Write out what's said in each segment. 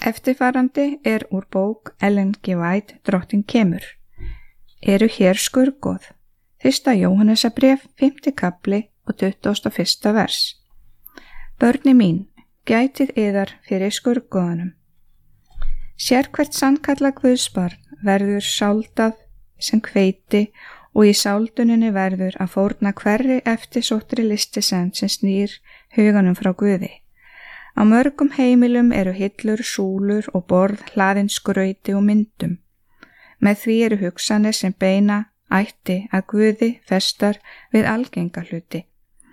Eftirfarandi úr bók Ellen G. White, Drottinn kemur. Eru hér skurðgoð. 1. Jóhannesarbréf, 5. kafli og 21. vers. Börni mín, gætið yðar fyrir skurðgoðunum. Sérhvert sannkalla Guðsbarn verður sáldað sem hveiti og í sálduninni verður að fórna hverri eftirsóttri listisend sem snýr huganum frá Guði. Á mörgum heimilum eru hillur, súlur og borð hlaðin skrauti og myndum. Með því eru hugsanir sem beina ætti að Guði festar við algenga hluti.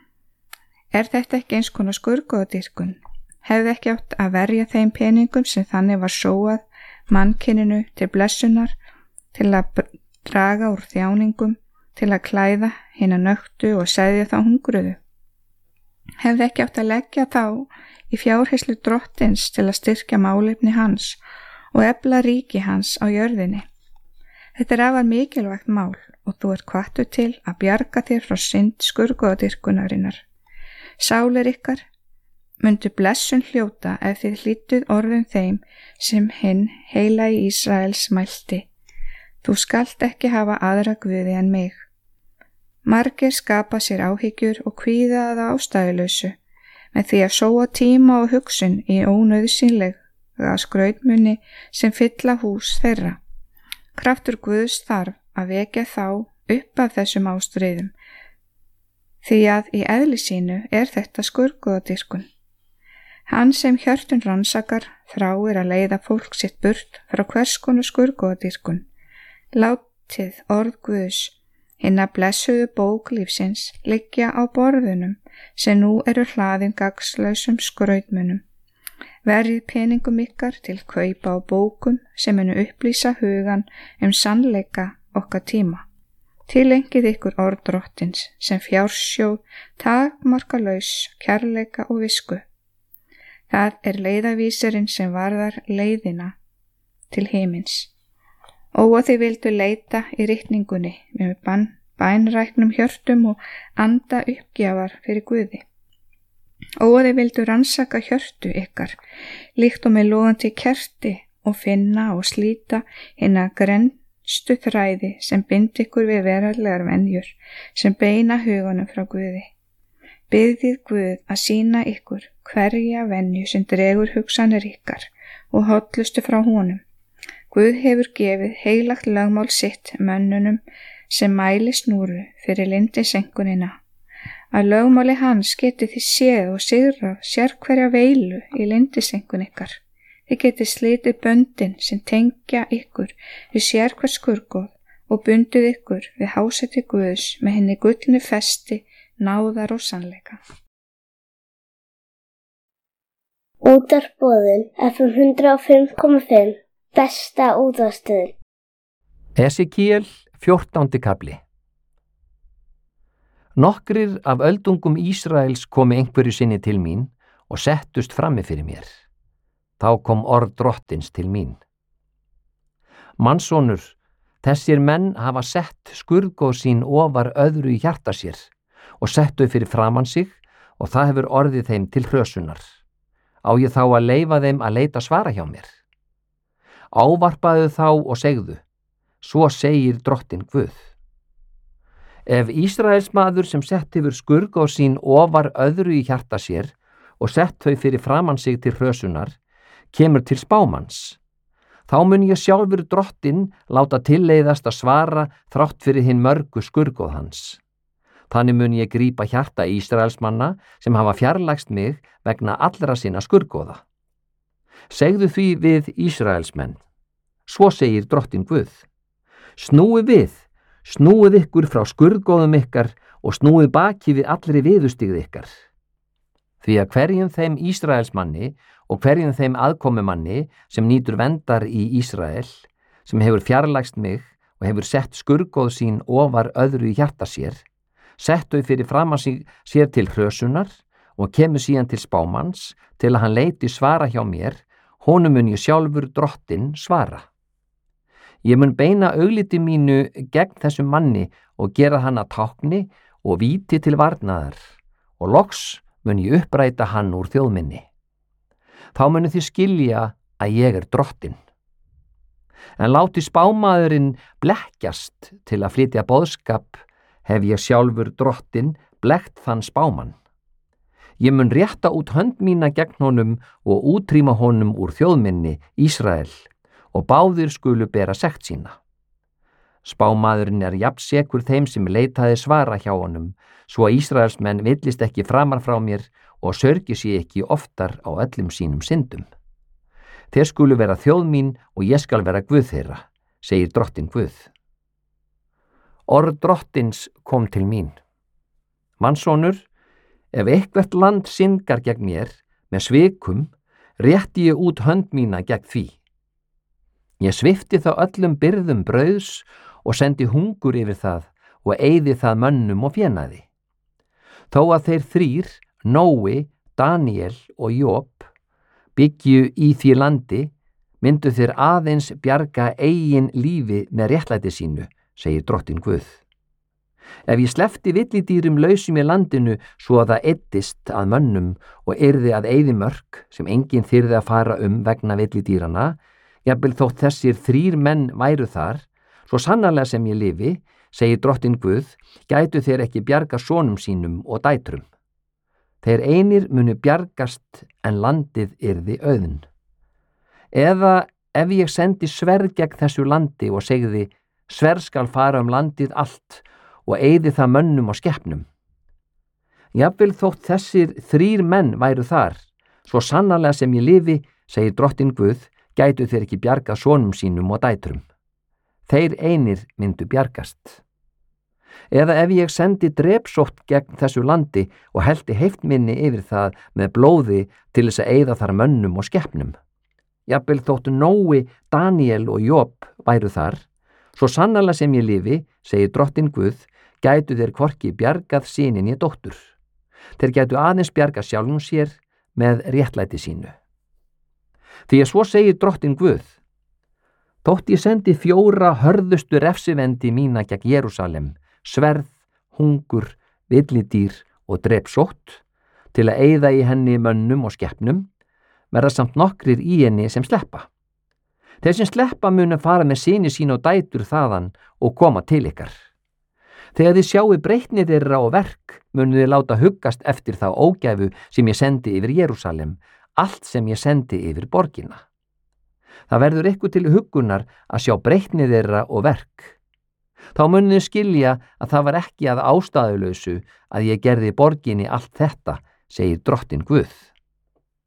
Þetta ekki eins konar skurðgoðadýrkun? Hefði ekki átt að verja þeim peningum sem þannig var sóað mannkyninu til blessunar, til að draga úr þjáningum, til að klæða hina nöktu og seðja þá hungruðu? Hefði ekki átt að leggja þá í fjárherslu Drottins til að styrkja málefni hans og efla ríki hans á jörðinni? Þetta afar mikilvægt mál og þú hvattur til að bjarga þér frá synd skurðgoðadýrkunarinnar. Sálir ykkar mundu blessun hljóta ef þið hlýdduð orðum þeim sem hinn heilagi Ísraels mælti. Þú skalt ekki hafa aðra guði en mig. Margir skapa sér áhyggjur og kvíða það ástæðulausu með því að sóa tíma og hugsun í ónauðsynlega skrautmunni sem fylla hús þeirra. Kraftur Guðs þarf að vekja þá upp af þessum ástríðum, því að í eðli sínu þetta skurðgoðadýrkun. Hann sem hjörtun rannsakar þráir að leiða fólk sitt burt frá hvers konar skurðgoðadýrkun. Látið orð Guðs, hinna blessuðu bók lífsins, liggja á borðunum sem nú eru hlaðin gagnslausum skrautmunum. Verjið peningum ykkar til kaupa á bókum sem munu upplýsa hugan sannleika okkar tíma. Tilengið ykkur orð Drottins sem fjársjóð, takmarkalaus kærleika og visku. Það leiðavísirinn sem varðar leiðina til himins. Og þið vildu leita í ritningunni með bænræknum hjörtum og anda uppgjafar fyrir Guði. Og þið vildu rannsaka hjörtu ykkar, líkt og með logandi kerti og finna og slíta hina grennstu þræði sem bind ykkur við veraldlegar venjur, sem beina huganum frá Guði. Biðið Guð að sýna ykkur hverja venju sem dregur hugsanir ykkar og hollustu frá honum. Guð hefur gefið heilagt lögmál sitt mönnunum sem mæli snúru fyrir lindisenkunina. Að lögmáli hans getið þið séð og sigrað sérhverja veilu í lindisenkun ykkar. Þið getið slitið böndin sem tengja ykkur við sérhvert skurðgoð og bundið ykkur við hásæti Guðs með henni gullnu festi, náðar og sannleika. Útvarpsboðun FM 105.5, besta útvarpsstöðin. Esekiel 14. kafli. Nokkrir af öldungum Ísraels komu einhverju sinni til mín og settust frammi fyrir mér. Þá kom orð Drottins til mín. Mannssonur, þessir menn hafa sett skurðgoð sín ofar öðru í hjarta sér og settu fyrir framan sig og það hefur orðið þeim til hrösunar. Á ég þá að leyfa þeim að leita svara hjá mér? Ávarpaðu þá og segðu, svo segir Drottinn Guð. Ef Ísraels maður sem sett hefur skurðgoð sín ofar öðru í hjarta sér og sett þau fyrir framan sig til hrösunar, kemur til spámanns, þá mun ég sjálfur Drottinn láta tilleiðast að svara þrátt fyrir hinn mörgu skurðgoð hans. Þannig mun ég grípa hjarta Ísraels manna sem hafa fjarlægst mig vegna allra sinna skurðgoða. Segðu því við Ísraels menn, svo segir Drottinn Guð, snúið ykkur frá skurðgoðum ykkar og snúið baki við allri viðurstyggð ykkar. Því að hverjum þeim Ísraels manni og hverjum þeim aðkomumanni sem nýtur verndar í Ísrael, sem hefur fjarlægst mig og hefur sett skurðgoð sín ofar öðru í hjarta sér, sett þau fyrir framan sér til hrösunar og kemur síðan til spámanns til að hann leiti svara hjá mér, honum mun ég sjálfur Drottinn svara. Ég mun beina augliti mínu gegn þessum manni og gera hann að tákni og víti til varnaðar og loks mun ég uppræta hann úr þjóð minni. Þá munu þið skilja að ég drottinn. En láti spámaðurinn blekkjast til að flytja boðskap, hef ég sjálfur drottinn blekkt þann spámann. Ég mun rétta út hönd mína gegn honum og útrýma honum úr þjóðminni, Ísrael, og báðir skulu bera sekt sína. Spámaðurinn jafnsekur þeim sem leitaði svara hjá honum, svo að Ísraelsmenn villist ekki framar frá mér og sörgi sig ekki oftar á öllum sínum syndum. Þeir skulu vera þjóð mín og ég skal vera Guð þeirra, segir drottinn Guð. Orð drottins kom til mín. Mannsonur, ef eitthvert land syngar gegn mér með svikum, rétti ég út hönd mína gegn því. Ég svipti þá öllum byrðum brauðs og sendi hungur yfir það og eyði það mönnum og fénaði. Þó að þeir þrír, Nói, Daniel og Job, byggju í því landi, myndu þeir aðeins bjarga eigin lífi með réttlæti sínu, segir drottinn Guð. Ef ég sleppti villidýrum lausum í landinu svo að það eyddist að mönnum og yrði að eyðimörk sem enginn þyrði að fara vegna villidýranna, jafnvel þótt þessir 3 menn væru þar, svo sannarlega sem ég lifi, segir drottinn Guð, gætu þeir ekki bjarga sonum sínum og dætrum. Þeir einir munu bjargast en landið yrði auðn. Eða ef ég sendi sverð gegn þessu landi og segði, sverð skal fara landið allt og eyði það mönnum og skepnum. Jafnvel þótt þessir 3 menn væru þar, svo sannarlega sem ég lifi, segir drottinn Guð, gætu þeir ekki bjargað sonum sínum og dætrum. Þeir einir myndu bjargast. Eða ef ég sendi drepsótt gegn þessu landi og heldi heiftminni yfir það með blóði til þess að eyða þar mönnum og skepnum. Jafnvel þótt Nói, Daniel og Job væru þar, svo sannarlega sem ég lifi, segir drottinn Guð, gætu þeir hvorki bjargað synin ég dóttur. Þeir gætu aðeins bjargað sjálfum sér með réttlæti sínu. Því að svo segir drottinn Guð, þótt ég sendi 4 hörðustu refsivendi mína gegn Jerúsalem, sverð, hungur, villidýr og drepsótt, til að eyða í henni mönnum og skepnum, verða samt nokkrir í henni sem sleppa. Þeir sem sleppa munu fara með syni sín og dætur þaðan og koma til ykkar. Þegar þið sjáu breytni þeirra og verk, munu þið láta huggast eftir þá ógæfu sem ég sendi yfir Jerúsalem, allt sem ég sendi yfir borgina. Það verður ykkur til huggunar að sjá breytni þeirra og verk. Þá munið þið skilja að það var ekki að ástæðulausu að ég gerði borginni allt þetta, segir drottinn Guð.